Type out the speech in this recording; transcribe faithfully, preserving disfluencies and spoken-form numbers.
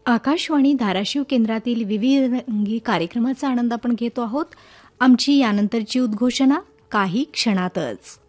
आकाशवाणी धाराशिव केंद्रातील विविधरंगी कार्यक्रमाचा आनंद आपण घेतो आहोत. आमची यानंतरची उद्घोषणा काही क्षणातच.